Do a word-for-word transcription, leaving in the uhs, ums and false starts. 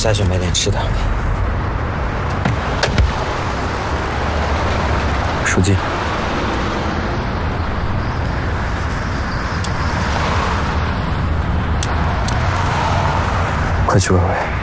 下去买点吃的。书记，快去，伟伟。